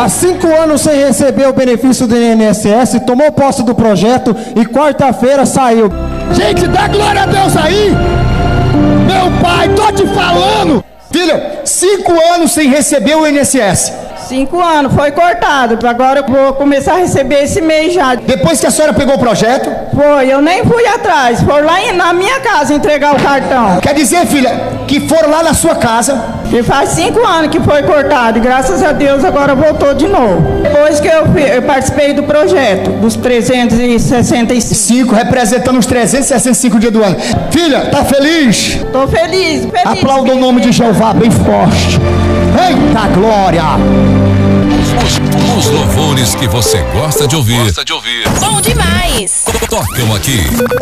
Há 5 anos sem receber o benefício do INSS, tomou posse do projeto e quarta-feira saiu. Gente, dá glória a Deus aí! Meu pai, tô te falando! Filha, 5 anos sem receber o INSS. 5 anos, foi cortado. Agora eu vou começar a receber esse mês já. Depois que a senhora pegou o projeto? Foi, eu nem fui atrás. Foram lá na minha casa entregar o cartão. Quer dizer, filha, que foram lá na sua casa? E faz 5 anos que foi cortado. E graças a Deus agora voltou de novo. Depois que eu participei do projeto, dos 365. Representando os 365 dias do ano. Filha, tá feliz? Tô feliz. Aplauda o nome de Jeová bem forte. Eita glória! Os louvores que você gosta de ouvir. Bom demais! Tocam aqui.